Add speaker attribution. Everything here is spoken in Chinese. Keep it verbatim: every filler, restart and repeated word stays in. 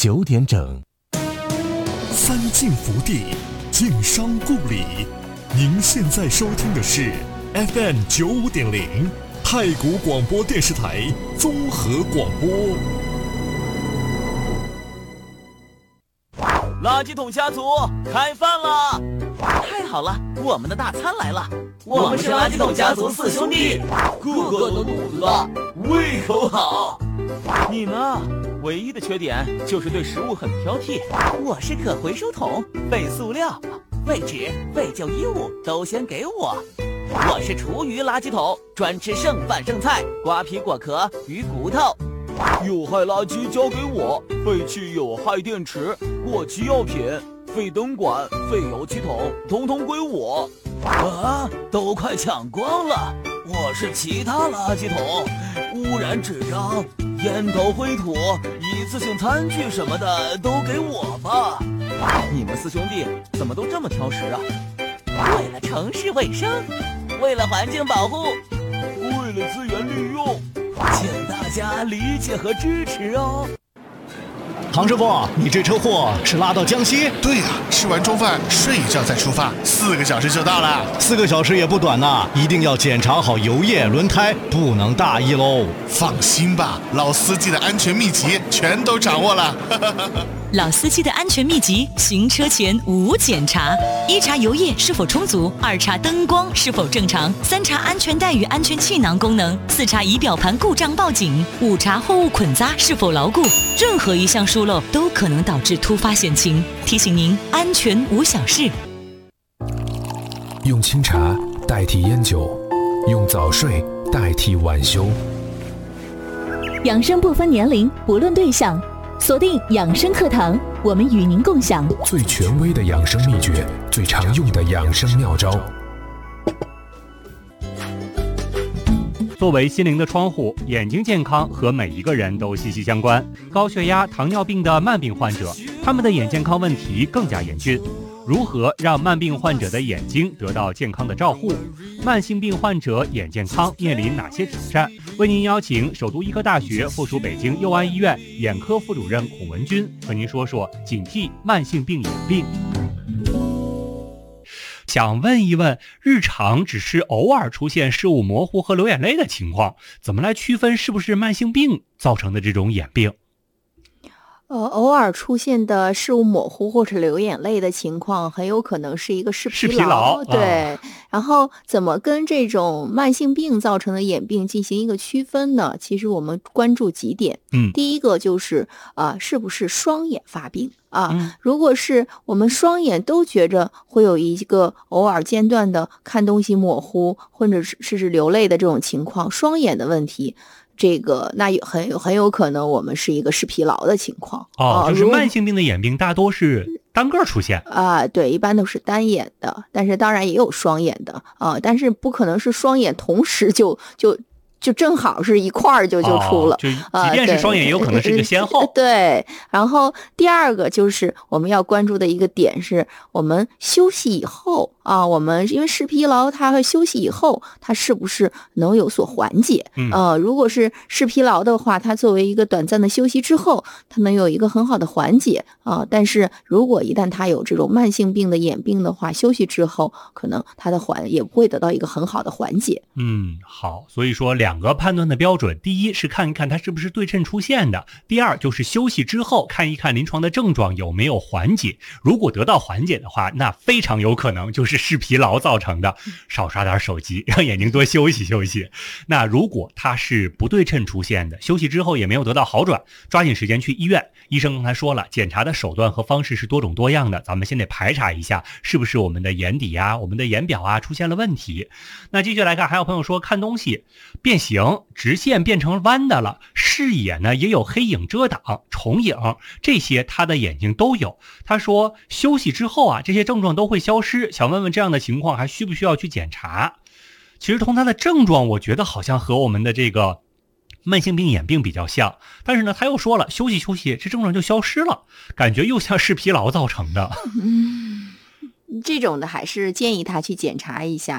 Speaker 1: 九点整。
Speaker 2: 三晋福地，晋商故里。您现在收听的是 F M 九五点零太谷广播电视台综合广播。
Speaker 3: 垃圾桶家族开饭了！太好了，我们的大餐来了！我们是垃圾桶家族四兄弟，个个都肚子大，胃口好。你呢？唯一的缺点就是对食物很挑剔。我是可回收桶，废塑料、废纸、废旧衣物都先给我。我是厨余垃圾桶，专吃剩饭剩菜、瓜皮果壳、鱼骨头。有害垃圾交给我，废弃有害电池、过期药品、废灯管、废油漆桶，统统归我。啊，都快抢光了！我是其他垃圾桶，污染纸张、烟头灰土、一次性餐具什么的都给我吧。你们四兄弟怎么都这么挑食啊？为了城市卫生，为了环境保护，为了资源利用，请大家理解和支持哦。
Speaker 4: 唐师傅，你这车货是拉到江西？
Speaker 5: 对呀、啊，吃完中饭睡一觉再出发，四个小时就到了。
Speaker 4: 四个小时也不短呐，一定要检查好油液、轮胎，不能大意喽。
Speaker 5: 放心吧，老司机的安全秘籍全都掌握了。
Speaker 6: 老司机的安全秘籍，行车前无检查：一查油液是否充足，二查灯光是否正常，三查安全带与安全气囊功能，四查仪表盘故障报警，五查货物捆扎是否牢固。任何一项疏漏都可能导致突发险情，提醒您安全无小事。
Speaker 1: 用清茶代替烟酒，用早睡代替晚休。
Speaker 7: 养生不分年龄，不论对象，锁定养生课堂，我们与您共享
Speaker 1: 最权威的养生秘诀，最常用的养生妙招。
Speaker 8: 作为心灵的窗户，眼睛健康和每一个人都息息相关。高血压、糖尿病的慢病患者，他们的眼健康问题更加严峻。如何让慢病患者的眼睛得到健康的照护？慢性病患者眼健康面临哪些挑战？为您邀请首都医科大学附属北京佑安医院眼科副主任孔文军和您说说警惕慢性病眼病。想问一问，日常只是偶尔出现视物模糊和流眼泪的情况，怎么来区分是不是慢性病造成的这种眼病？
Speaker 9: 呃，偶尔出现的视物模糊或者流眼泪的情况，很有可能是一个视疲劳。
Speaker 8: 视疲劳
Speaker 9: 对、
Speaker 8: 啊，
Speaker 9: 然后怎么跟这种慢性病造成的眼病进行一个区分呢？其实我们关注几点。
Speaker 8: 嗯，
Speaker 9: 第一个就是啊、呃，是不是双眼发病啊、
Speaker 8: 嗯？
Speaker 9: 如果是我们双眼都觉着会有一个偶尔间断的看东西模糊，或者是是流泪的这种情况，双眼的问题。这个那有很有很有可能我们是一个视疲劳的情况
Speaker 8: 哦，就是慢性病的眼病大多是单个出现
Speaker 9: 啊、呃，对，一般都是单眼的，但是当然也有双眼的啊、呃，但是不可能是双眼同时就就就正好是一块儿就就出了、
Speaker 8: 哦、就即便是双眼也有可能是一个先后、呃、
Speaker 9: 对。然后第二个就是我们要关注的一个点是我们休息以后啊，我们因为视疲劳它会休息以后它是不是能有所缓解、
Speaker 8: 嗯、
Speaker 9: 呃，如果是视疲劳的话，它作为一个短暂的休息之后它能有一个很好的缓解啊，但是如果一旦它有这种慢性病的眼病的话，休息之后可能它的缓也不会得到一个很好的缓解。
Speaker 8: 嗯，好，所以说两个判断的标准，第一是看一看它是不是对称出现的，第二就是休息之后看一看临床的症状有没有缓解，如果得到缓解的话，那非常有可能就是视疲劳造成的，少刷点手机，让眼睛多休息休息。那如果它是不对称出现的，休息之后也没有得到好转，抓紧时间去医院。医生刚才说了，检查的手段和方式是多种多样的，咱们先得排查一下是不是我们的眼底啊、我们的眼表啊出现了问题。那继续来看，还有朋友说看东西变形，直线变成弯的了，视野呢也有黑影遮挡、重影，这些他的眼睛都有。他说休息之后啊，这些症状都会消失，想问问这样的情况还需不需要去检查？其实从他的症状我觉得好像和我们的这个慢性病眼病比较像，但是呢他又说了休息休息这症状就消失了，感觉又像是疲劳造成的。
Speaker 9: 嗯，这种的还是建议他去检查一下，